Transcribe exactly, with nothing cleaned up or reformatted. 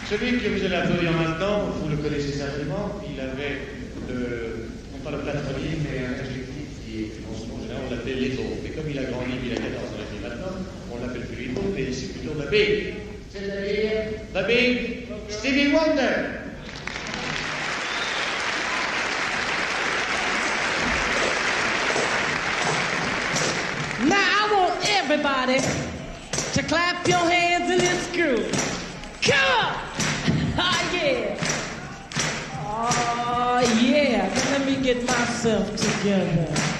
Celui que vous allez applaudir maintenant, vous le connaissez certainement, il avait, le, non pas le patronyme, mais un adjectif qui, en son général, on l'appelait Little. Mais comme il a grandi, il a quatorze ans et demi maintenant, on l'appelle plus Little, mais c'est plutôt The Big. C'est-à-dire The Big Stevie Wonder. Now I want everybody to clap your hands in this groove. Come on! Oh, yeah. Oh, yeah. Now let me get myself together.